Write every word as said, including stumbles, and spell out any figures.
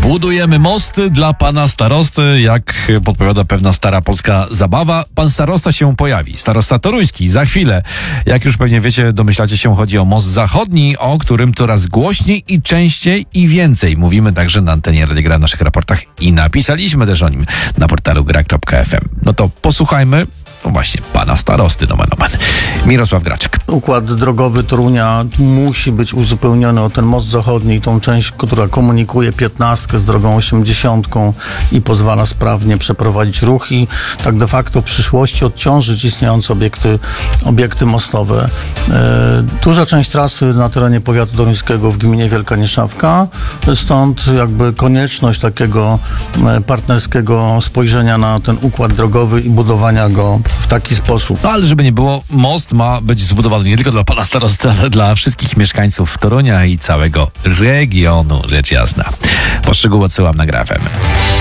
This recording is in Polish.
Budujemy mosty dla pana starosty, jak podpowiada pewna stara polska zabawa. Pan starosta się pojawi, starosta toruński, za chwilę. Jak już pewnie wiecie, domyślacie się, chodzi o most zachodni, o którym coraz głośniej i częściej i więcej mówimy także na antenie Radia Gra w naszych raportach i napisaliśmy też o nim na portalu gra kropka f m. No to posłuchajmy, no właśnie, pana starosty, nomen omen. Mirosław Graczyk. Układ drogowy Torunia musi być uzupełniony o ten most zachodni, tą część, która komunikuje piętnastkę z drogą osiemdziesiątką i pozwala sprawnie przeprowadzić ruch i tak de facto w przyszłości odciążyć istniejące obiekty, obiekty mostowe. E, duża część trasy na terenie powiatu toruńskiego w gminie Wielka Nieszawka, stąd jakby konieczność takiego partnerskiego spojrzenia na ten układ drogowy i budowania go w taki sposób. No ale żeby nie było, most ma być zbudowany nie tylko dla pana starosty, ale dla wszystkich mieszkańców Torunia i całego regionu, rzecz jasna. Po szczegóły odsyłam na Gra F M.